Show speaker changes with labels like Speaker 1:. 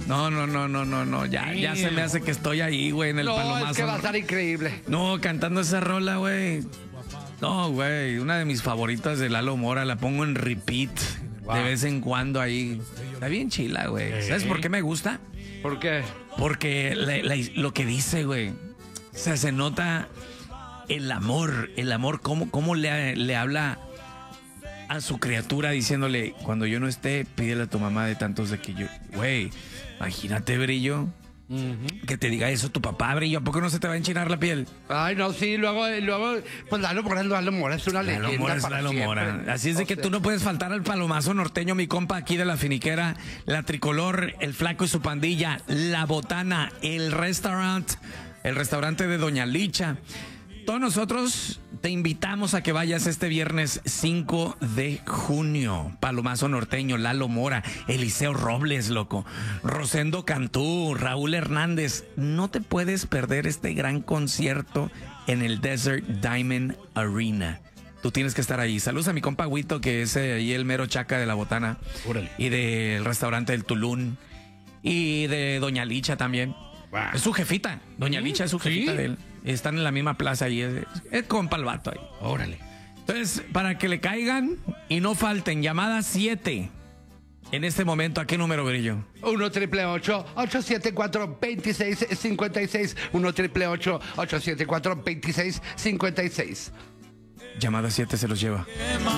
Speaker 1: No. Ya se me hace que estoy ahí, güey, en el Palomazo.
Speaker 2: No, es que va a estar increíble.
Speaker 1: No, cantando esa rola, güey. No, güey, una de mis favoritas de Lalo Mora, la pongo en repeat de vez en cuando ahí. Está bien chila, güey. ¿Sabes por qué me gusta?
Speaker 2: ¿Por qué?
Speaker 1: Porque lo que dice, güey. O sea, se nota el amor, cómo le habla a su criatura diciéndole, cuando yo no esté, pídele a tu mamá de tantos de que yo, güey, imagínate, Brillo. Que te diga eso tu papá, Brillo. ¿A poco no se te va a enchinar la piel?
Speaker 2: Ay, no, sí, luego pues Lalo Mora es una leyenda.
Speaker 1: Lalo Mora es
Speaker 2: para
Speaker 1: Lalo
Speaker 2: siempre.
Speaker 1: Mora. Así es de que tú no puedes faltar al Palomazo norteño, mi compa, aquí de la finiquera, la Tricolor, el Flaco y su pandilla, la Botana, el restaurante de Doña Licha. Todos nosotros te invitamos a que vayas este viernes 5 de junio. Palomazo norteño, Lalo Mora, Eliseo Robles, loco, Rosendo Cantú, Raúl Hernández. No te puedes perder este gran concierto en el Desert Diamond Arena. Tú tienes que estar ahí. Saludos a mi compa Huito, que es ahí el mero chaca de la Botana.
Speaker 2: Órale.
Speaker 1: Y del restaurante del Tulún. Y de Doña Licha también.
Speaker 2: Wow.
Speaker 1: Es su jefita. Doña Licha es su jefita
Speaker 2: ¿Sí?
Speaker 1: de él. Están en la misma plaza ahí. Es compa el vato ahí.
Speaker 2: Órale.
Speaker 1: Entonces, para que le caigan y no falten, llamada 7. En este momento, ¿a qué número, Brillo?
Speaker 2: 1-888-874-2656. 1-888-874-2656.
Speaker 1: Llamada 7 se los lleva.